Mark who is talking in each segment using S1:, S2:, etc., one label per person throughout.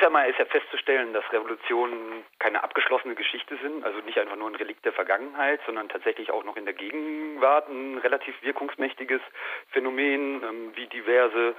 S1: Zunächst einmal ist ja festzustellen, dass Revolutionen keine abgeschlossene Geschichte sind, also nicht einfach nur ein Relikt der Vergangenheit, sondern tatsächlich auch noch in der Gegenwart ein relativ wirkungsmächtiges Phänomen, wie diverse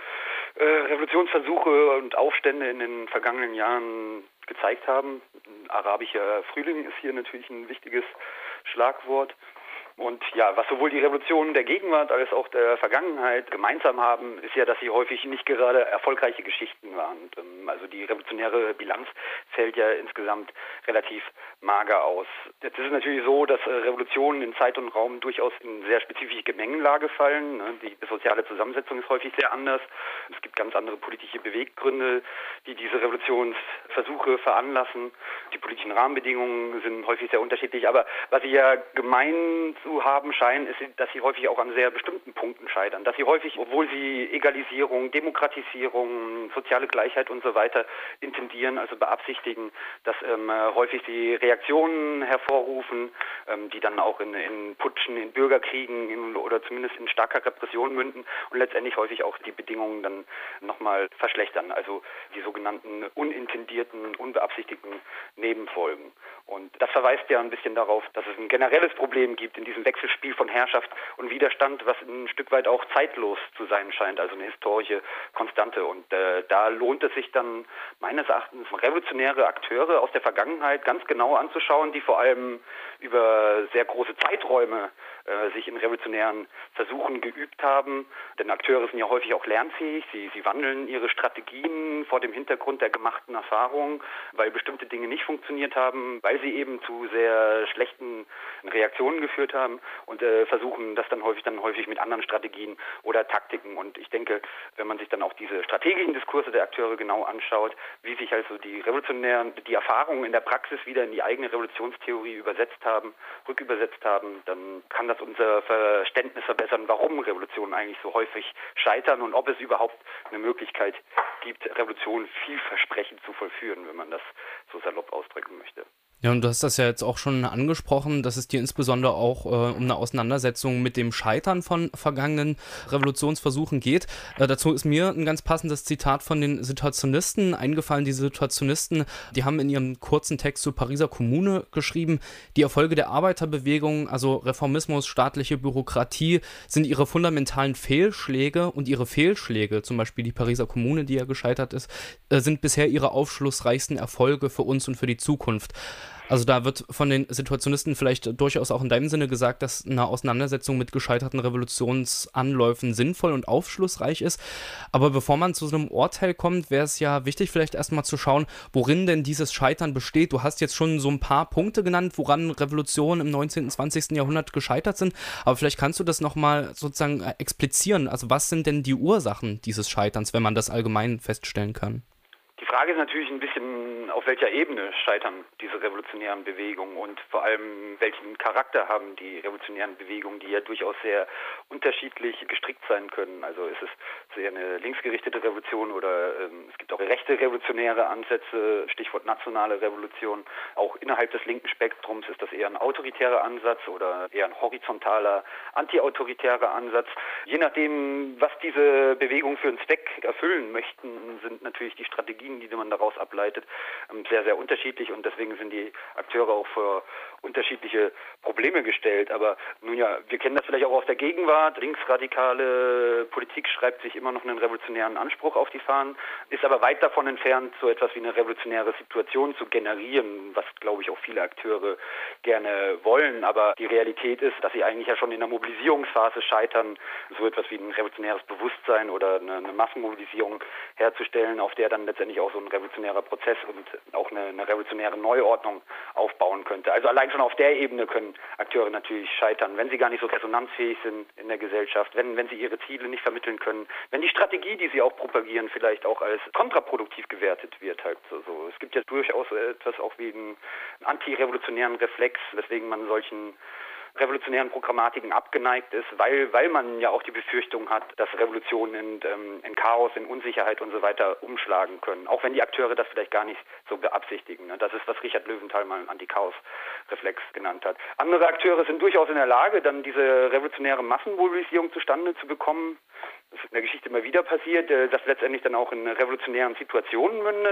S1: Revolutionsversuche und Aufstände in den vergangenen Jahren gezeigt haben. Ein arabischer Frühling ist hier natürlich ein wichtiges Schlagwort. Und ja, was sowohl die Revolutionen der Gegenwart als auch der Vergangenheit gemeinsam haben, ist ja, dass sie häufig nicht gerade erfolgreiche Geschichten waren. Und, also die revolutionäre Bilanz fällt ja insgesamt relativ mager aus. Jetzt ist es natürlich so, dass Revolutionen in Zeit und Raum durchaus in sehr spezifische Gemengelage fallen. Die soziale Zusammensetzung ist häufig sehr anders. Es gibt ganz andere politische Beweggründe, die diese Revolutionsversuche veranlassen. Die politischen Rahmenbedingungen sind häufig sehr unterschiedlich. Aber was sie ja gemein zu haben scheinen, ist, dass sie häufig auch an sehr bestimmten Punkten scheitern. Dass sie häufig, obwohl sie Egalisierung, Demokratisierung, soziale Gleichheit und so weiter intendieren, also beabsichtigen, dass häufig die Reaktionen hervorrufen, die dann auch in Putschen, in Bürgerkriegen oder zumindest in starker Repression münden und letztendlich häufig auch die Bedingungen dann nochmal verschlechtern. Also die sogenannten unintendierten, unbeabsichtigten Nebenfolgen. Und das verweist ja ein bisschen darauf, dass es ein generelles Problem gibt in diesem Wechselspiel von Herrschaft und Widerstand, was ein Stück weit auch zeitlos zu sein scheint, also eine historische Konstante. Und da lohnt es sich dann meines Erachtens, revolutionäre Akteure aus der Vergangenheit ganz genau anzuschauen, die vor allem über sehr große Zeiträume sich in revolutionären Versuchen geübt haben. Denn Akteure sind ja häufig auch lernfähig. Sie wandeln ihre Strategien vor dem Hintergrund der gemachten Erfahrung, weil bestimmte Dinge nicht funktioniert haben, weil sie eben zu sehr schlechten Reaktionen geführt haben und versuchen das dann häufig mit anderen Strategien oder Taktiken. Und ich denke, wenn man sich dann auch diese strategischen Diskurse der Akteure genau anschaut, wie sich also die Erfahrungen in der Praxis wieder in die eigene Revolutionstheorie rückübersetzt haben, dann kann das unser Verständnis verbessern, warum Revolutionen eigentlich so häufig scheitern und ob es überhaupt eine Möglichkeit gibt, Revolutionen vielversprechend zu vollführen, wenn man das so salopp ausdrücken möchte.
S2: Ja, und du hast das ja jetzt auch schon angesprochen, dass es dir insbesondere auch um eine Auseinandersetzung mit dem Scheitern von vergangenen Revolutionsversuchen geht. Dazu ist mir ein ganz passendes Zitat von den Situationisten eingefallen. Die Situationisten, die haben in ihrem kurzen Text zur Pariser Kommune geschrieben, die Erfolge der Arbeiterbewegung, also Reformismus, staatliche Bürokratie, sind ihre fundamentalen Fehlschläge und ihre Fehlschläge, zum Beispiel die Pariser Kommune, die ja gescheitert ist, sind bisher ihre aufschlussreichsten Erfolge für uns und für die Zukunft. Also da wird von den Situationisten vielleicht durchaus auch in deinem Sinne gesagt, dass eine Auseinandersetzung mit gescheiterten Revolutionsanläufen sinnvoll und aufschlussreich ist. Aber bevor man zu so einem Urteil kommt, wäre es ja wichtig, vielleicht erstmal zu schauen, worin denn dieses Scheitern besteht. Du hast jetzt schon so ein paar Punkte genannt, woran Revolutionen im 19. und 20. Jahrhundert gescheitert sind. Aber vielleicht kannst du das nochmal sozusagen explizieren. Also was sind denn die Ursachen dieses Scheiterns, wenn man das allgemein feststellen kann?
S1: Die Frage ist natürlich ein bisschen, auf welcher Ebene scheitern diese revolutionären Bewegungen und vor allem, welchen Charakter haben die revolutionären Bewegungen, die ja durchaus sehr unterschiedlich gestrickt sein können. Also ist es sehr eine linksgerichtete Revolution oder es gibt auch rechte revolutionäre Ansätze, Stichwort nationale Revolution. Auch innerhalb des linken Spektrums ist das eher ein autoritärer Ansatz oder eher ein horizontaler, antiautoritärer Ansatz. Je nachdem, was diese Bewegungen für einen Zweck erfüllen möchten, sind natürlich die Strategien, die man daraus ableitet, sehr, sehr unterschiedlich und deswegen sind die Akteure auch vor unterschiedliche Probleme gestellt. Aber nun ja, wir kennen das vielleicht auch aus der Gegenwart. Linksradikale Politik schreibt sich immer noch einen revolutionären Anspruch auf die Fahnen, ist aber weit davon entfernt, so etwas wie eine revolutionäre Situation zu generieren, was, glaube ich, auch viele Akteure gerne wollen. Aber die Realität ist, dass sie eigentlich ja schon in der Mobilisierungsphase scheitern, so etwas wie ein revolutionäres Bewusstsein oder eine Massenmobilisierung herzustellen, auf der dann letztendlich auch so ein revolutionärer Prozess und auch eine revolutionäre Neuordnung aufbauen könnte. Also allein schon auf der Ebene können Akteure natürlich scheitern, wenn sie gar nicht so resonanzfähig sind in der Gesellschaft, wenn sie ihre Ziele nicht vermitteln können, wenn die Strategie, die sie auch propagieren, vielleicht auch als kontraproduktiv gewertet wird. Halt so. Es gibt ja durchaus etwas auch wie einen antirevolutionären Reflex, weswegen man solchen revolutionären Programmatiken abgeneigt ist, weil man ja auch die Befürchtung hat, dass Revolutionen in Chaos, in Unsicherheit und so weiter umschlagen können. Auch wenn die Akteure das vielleicht gar nicht so beabsichtigen. Das ist, was Richard Löwenthal mal Anti-Chaos-Reflex genannt hat. Andere Akteure sind durchaus in der Lage, dann diese revolutionäre Massenmobilisierung zustande zu bekommen. Das ist in der Geschichte immer wieder passiert, das letztendlich dann auch in revolutionären Situationen mündet.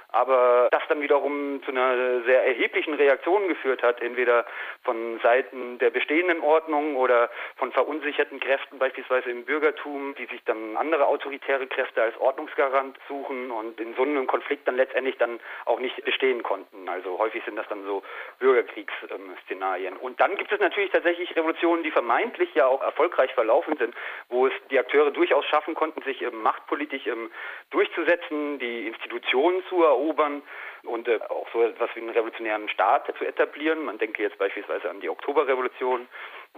S1: aber das dann wiederum zu einer sehr erheblichen Reaktion geführt hat, entweder von Seiten der bestehenden Ordnung oder von verunsicherten Kräften, beispielsweise im Bürgertum, die sich dann andere autoritäre Kräfte als Ordnungsgarant suchen und in so einem Konflikt dann letztendlich dann auch nicht bestehen konnten. Also häufig sind das dann so Bürgerkriegsszenarien. Und dann gibt es natürlich tatsächlich Revolutionen, die vermeintlich ja auch erfolgreich verlaufen sind, wo es die Akteure durchaus schaffen konnten, sich machtpolitisch durchzusetzen, die Institutionen zu erobern und auch so etwas wie einen revolutionären Staat zu etablieren. Man denke jetzt beispielsweise an die Oktoberrevolution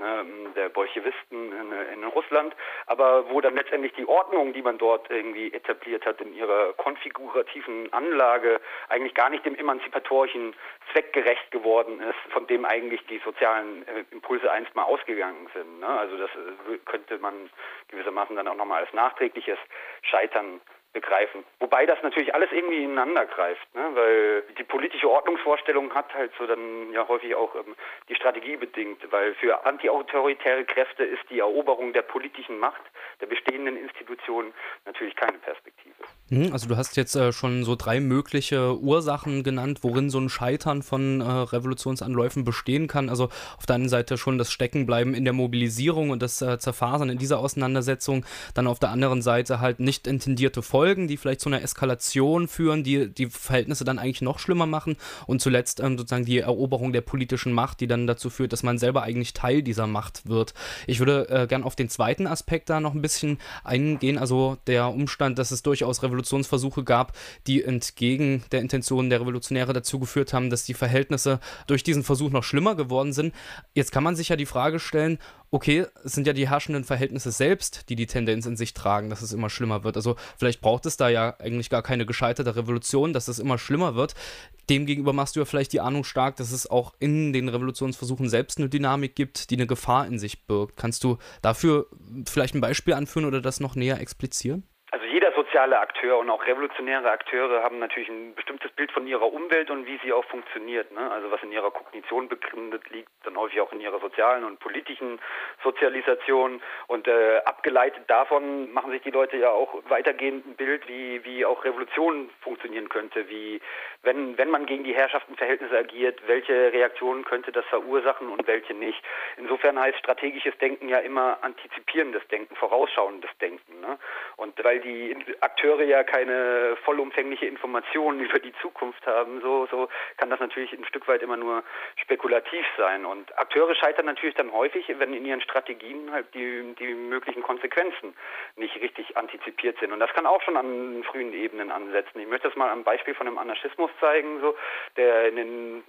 S1: der Bolschewisten in Russland, aber wo dann letztendlich die Ordnung, die man dort irgendwie etabliert hat, in ihrer konfigurativen Anlage eigentlich gar nicht dem emanzipatorischen Zweck gerecht geworden ist, von dem eigentlich die sozialen Impulse einst mal ausgegangen sind. Ne? Also das könnte man gewissermaßen dann auch nochmal als nachträgliches Scheitern begreifen. Wobei das natürlich alles irgendwie ineinander greift, ne? Weil die politische Ordnungsvorstellung hat halt so dann ja häufig auch die Strategie bedingt, weil für antiautoritäre Kräfte ist die Eroberung der politischen Macht, der bestehenden Institutionen natürlich keine Perspektive.
S2: Also du hast jetzt schon so 3 mögliche Ursachen genannt, worin so ein Scheitern von Revolutionsanläufen bestehen kann. Also auf der einen Seite schon das Steckenbleiben in der Mobilisierung und das Zerfasern in dieser Auseinandersetzung, dann auf der anderen Seite halt nicht intendierte Folgen, die vielleicht zu einer Eskalation führen, die die Verhältnisse dann eigentlich noch schlimmer machen und zuletzt sozusagen die Eroberung der politischen Macht, die dann dazu führt, dass man selber eigentlich Teil dieser Macht wird. Ich würde gern auf den zweiten Aspekt da noch ein bisschen eingehen, also der Umstand, dass es durchaus Revolutionsversuche gab, die entgegen der Intentionen der Revolutionäre dazu geführt haben, dass die Verhältnisse durch diesen Versuch noch schlimmer geworden sind. Jetzt kann man sich ja die Frage stellen, okay, es sind ja die herrschenden Verhältnisse selbst, die die Tendenz in sich tragen, dass es immer schlimmer wird. Also vielleicht braucht es da ja eigentlich gar keine gescheiterte Revolution, dass es immer schlimmer wird. Demgegenüber machst du ja vielleicht die Ahnung stark, dass es auch in den Revolutionsversuchen selbst eine Dynamik gibt, die eine Gefahr in sich birgt. Kannst du dafür vielleicht ein Beispiel anführen oder das noch näher explizieren?
S1: Also jeder soziale Akteur und auch revolutionäre Akteure haben natürlich ein bestimmtes Bild von ihrer Umwelt und wie sie auch funktioniert, ne? Also was in ihrer Kognition begründet liegt, dann häufig auch in ihrer sozialen und politischen Sozialisation und abgeleitet davon machen sich die Leute ja auch weitergehend ein Bild, wie auch Revolution funktionieren könnte, wie wenn man gegen die Herrschaftenverhältnisse agiert, welche Reaktionen könnte das verursachen und welche nicht. Insofern heißt strategisches Denken ja immer antizipierendes Denken, vorausschauendes Denken, ne? Und weil die Akteure ja keine vollumfängliche Informationen über die Zukunft haben, so kann das natürlich ein Stück weit immer nur spekulativ sein. Und Akteure scheitern natürlich dann häufig, wenn in ihren Strategien halt die möglichen Konsequenzen nicht richtig antizipiert sind. Und das kann auch schon an frühen Ebenen ansetzen. Ich möchte das mal am Beispiel von dem Anarchismus zeigen, so, der in den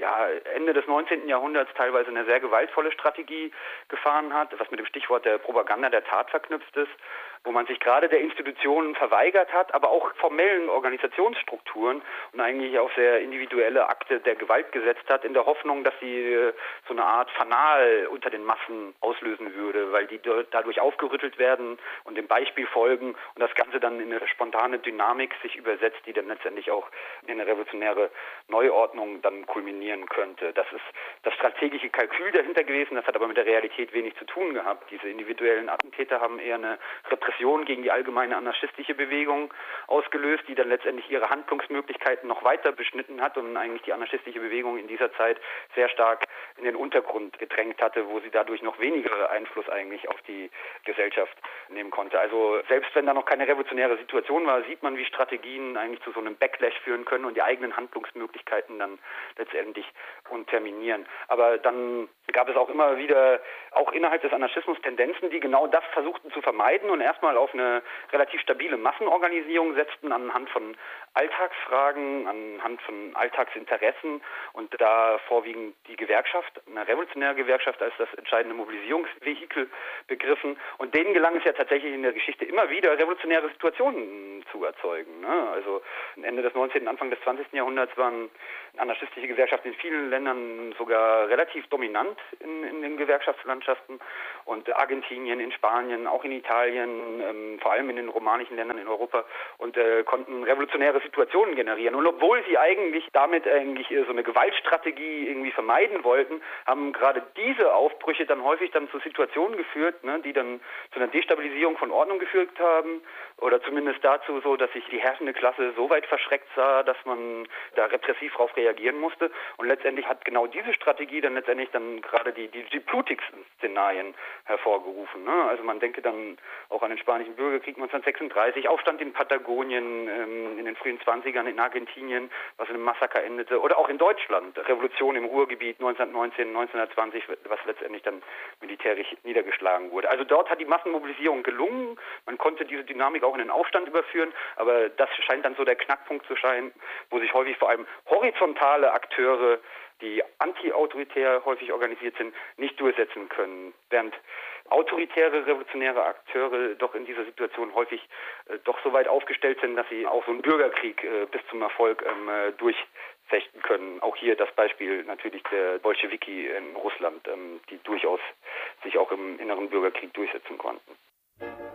S1: Ende des 19. Jahrhunderts teilweise eine sehr gewaltvolle Strategie gefahren hat, was mit dem Stichwort der Propaganda der Tat verknüpft ist, wo man sich gerade der Institutionen verweigert hat, aber auch formellen Organisationsstrukturen und eigentlich auf sehr individuelle Akte der Gewalt gesetzt hat, in der Hoffnung, dass sie so eine Art Fanal unter den Massen auslösen würde, weil die dadurch aufgerüttelt werden und dem Beispiel folgen und das Ganze dann in eine spontane Dynamik sich übersetzt, die dann letztendlich auch in eine revolutionäre Neuordnung dann kulminieren könnte. Das ist das strategische Kalkül dahinter gewesen, das hat aber mit der Realität wenig zu tun gehabt. Diese individuellen Attentäter haben eher eine Repression gegen die allgemeine anarchistische Bewegung ausgelöst, die dann letztendlich ihre Handlungsmöglichkeiten noch weiter beschnitten hat und eigentlich die anarchistische Bewegung in dieser Zeit sehr stark in den Untergrund gedrängt hatte, wo sie dadurch noch weniger Einfluss eigentlich auf die Gesellschaft nehmen konnte. Also selbst wenn da noch keine revolutionäre Situation war, sieht man, wie Strategien eigentlich zu so einem Backlash führen können und die eigenen Handlungsmöglichkeiten dann letztendlich unterminieren. Aber dann gab es auch immer wieder, auch innerhalb des Anarchismus, Tendenzen, die genau das versuchten zu vermeiden und erstmal auf eine relativ stabile Massenorganisierung setzten anhand von Alltagsfragen, anhand von Alltagsinteressen und da vorwiegend die Gewerkschaft, eine revolutionäre Gewerkschaft als das entscheidende Mobilisierungsvehikel begriffen. Und denen gelang es ja tatsächlich in der Geschichte immer wieder, revolutionäre Situationen zu erzeugen, ne? Also Ende des 19., Anfang des 20. Jahrhunderts waren anarchistische Gewerkschaften in vielen Ländern sogar relativ dominant in den Gewerkschaftslandschaften und Argentinien, in Spanien, auch in Italien, vor allem in den romanischen Ländern in Europa und konnten revolutionäre Situationen generieren. Und obwohl sie damit so eine Gewaltstrategie irgendwie vermeiden wollten, wollten, haben gerade diese Aufbrüche dann häufig zu Situationen geführt, ne, die dann zu einer Destabilisierung von Ordnung geführt haben oder zumindest dazu so, dass sich die herrschende Klasse so weit verschreckt sah, dass man da repressiv darauf reagieren musste. Und letztendlich hat genau diese Strategie dann letztendlich gerade die blutigsten Szenarien hervorgerufen. Ne? Also man denke dann auch an den Spanischen Bürgerkrieg 1936, Aufstand in Patagonien in den frühen 20ern in Argentinien, was in einem Massaker endete, oder auch in Deutschland, Revolution im Ruhrgebiet 1919, 1920, was letztendlich dann militärisch niedergeschlagen wurde. Also dort hat die Massenmobilisierung gelungen, man konnte diese Dynamik auch in den Aufstand überführen, aber das scheint dann so der Knackpunkt zu sein, wo sich häufig vor allem horizontale Akteure, die anti-autoritär häufig organisiert sind, nicht durchsetzen können, während autoritäre, revolutionäre Akteure doch in dieser Situation häufig doch so weit aufgestellt sind, dass sie auch so einen Bürgerkrieg bis zum Erfolg durchfechten können. Auch hier das Beispiel natürlich der Bolschewiki in Russland, die durchaus sich auch im inneren Bürgerkrieg durchsetzen konnten.